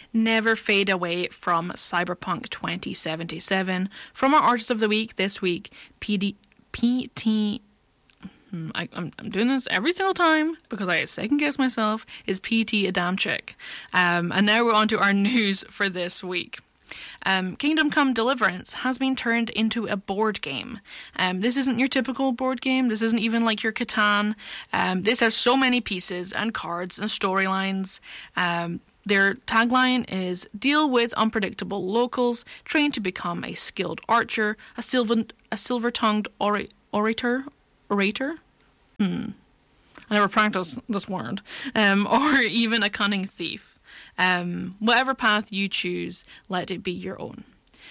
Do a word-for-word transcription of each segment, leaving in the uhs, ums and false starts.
Never Fade Away from Cyberpunk twenty seventy-seven. From our Artist of the Week this week, P D, P T... Hmm, I, I'm, I'm doing this every single time because I second guess myself, is P T Adamczyk. Um, and now we're on to our news for this week. Um, Kingdom Come Deliverance has been turned into a board game. Um, this isn't your typical board game. This isn't even like your Catan. Um, this has so many pieces and cards and storylines. Um, their tagline is, deal with unpredictable locals, train to become a skilled archer, a, silver, a silver-tongued ora- orator, orator? Hmm. I never practiced this word. Um, or even a cunning thief. Um, whatever path you choose, let it be your own.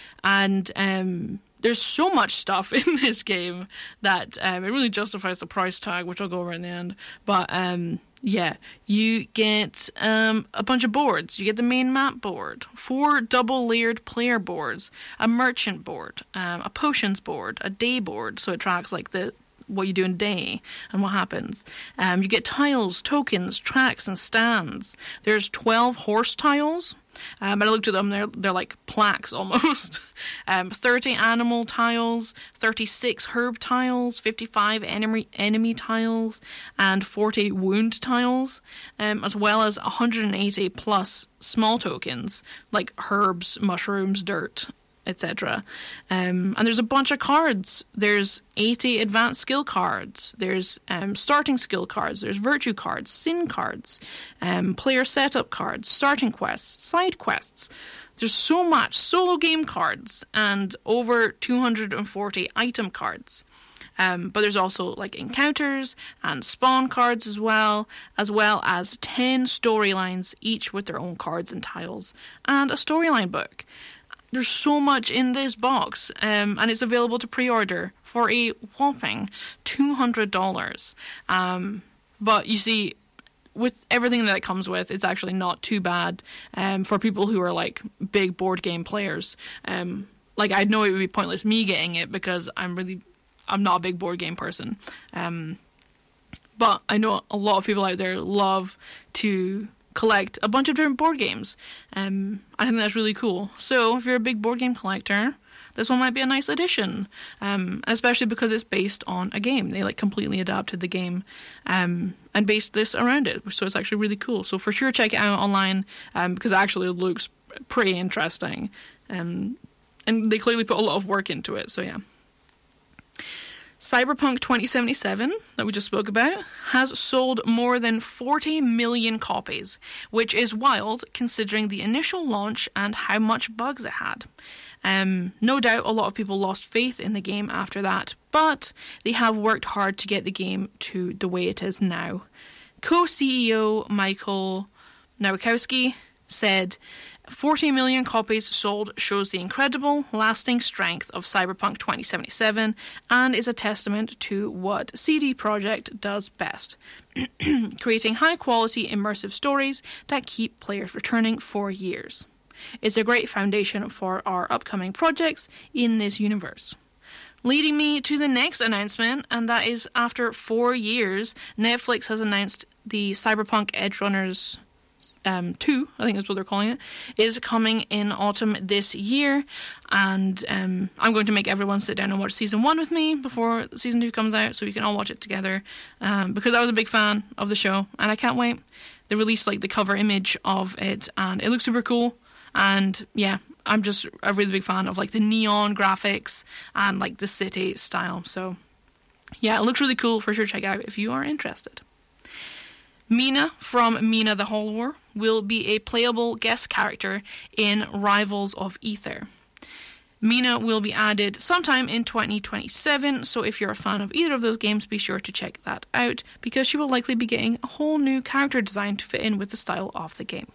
And um, there's so much stuff in this game that um, it really justifies the price tag, which I'll go over in the end. But um, yeah, you get um, a bunch of boards. You get the main map board, four double-layered player boards, a merchant board, um, a potions board, a day board, so it tracks like the what you do in a day and what happens. Um, you get tiles, tokens, tracks, and stands. There's twelve horse tiles. Um, and I looked at them, they're, they're like plaques almost. um, thirty animal tiles, thirty-six herb tiles, fifty-five enemy, enemy tiles, and forty wound tiles, um, as well as one hundred eighty plus small tokens like herbs, mushrooms, dirt, et cetera. Um, and there's a bunch of cards. There's eighty advanced skill cards. There's um, starting skill cards. There's virtue cards, sin cards, um, player setup cards, starting quests, side quests. There's so much. Solo game cards and over two hundred forty item cards. Um, but there's also like encounters and spawn cards as well, as well as ten storylines, each with their own cards and tiles, and a storyline book. There's so much in this box, um, and it's available to pre-order for a whopping two hundred dollars. Um, but you see, with everything that it comes with, it's actually not too bad um, for people who are like big board game players. Um, like, I know it would be pointless me getting it because I'm really, I'm not a big board game person. Um, but I know a lot of people out there love to collect a bunch of different board games. Um, I think that's really cool. So if you're a big board game collector, this one might be a nice addition, um, especially because it's based on a game. They like completely adapted the game um, and based this around it, so it's actually really cool. So for sure, check it out online um, because it actually looks pretty interesting, um, and they clearly put a lot of work into it. So yeah. Cyberpunk twenty seventy-seven, that we just spoke about, has sold more than forty million copies, which is wild considering the initial launch and how much bugs it had. Um, no doubt a lot of people lost faith in the game after that, but they have worked hard to get the game to the way it is now. Co-C E O Michael Nowakowski said, forty million copies sold shows the incredible, lasting strength of Cyberpunk twenty seventy-seven and is a testament to what C D Projekt does best, creating high-quality, immersive stories that keep players returning for years. It's a great foundation for our upcoming projects in this universe. Leading me to the next announcement, and that is after four years, Netflix has announced the Cyberpunk Edgerunners Um, two, I think that's what they're calling it, is coming in autumn this year, and um, I'm going to make everyone sit down and watch season one with me before season two comes out, so we can all watch it together, um, because I was a big fan of the show, and I can't wait. They released like the cover image of it, and it looks super cool, and yeah, I'm just a really big fan of like the neon graphics and like the city style, so yeah, it looks really cool. For sure, check it out if you are interested. Mina from Mina the Hollower will be a playable guest character in Rivals of Aether. Mina will be added sometime in twenty twenty-seven, so if you're a fan of either of those games, be sure to check that out, because she will likely be getting a whole new character design to fit in with the style of the game.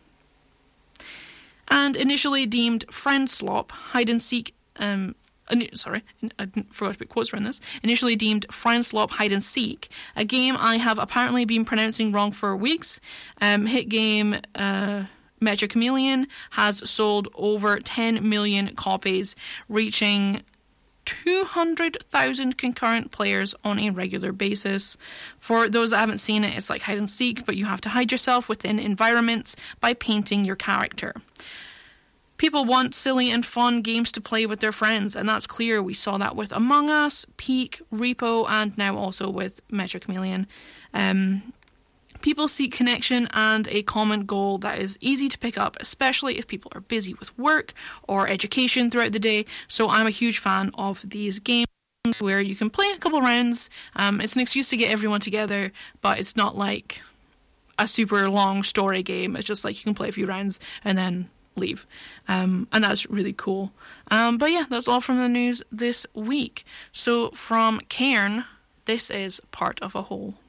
And initially deemed Friend Slop hide-and-seek... Um, Sorry, I forgot to put quotes around this. Initially deemed Friend Slop Hide and Seek, a game I have apparently been pronouncing wrong for weeks. Um, hit game uh, Metro Chameleon has sold over ten million copies, reaching two hundred thousand concurrent players on a regular basis. For those that haven't seen it, it's like hide and seek, but you have to hide yourself within environments by painting your character. People want silly and fun games to play with their friends, and that's clear. We saw that with Among Us, Peak, Repo, and now also with Metro Chameleon. Um, people seek connection and a common goal that is easy to pick up, especially if people are busy with work or education throughout the day. So I'm a huge fan of these games where you can play a couple rounds. Um, it's an excuse to get everyone together, but it's not like a super long story game. It's just like you can play a few rounds and then leave. Um, and that's really cool. Um, but yeah, that's all from the news this week. So from Cairn, this is Part of a Whole.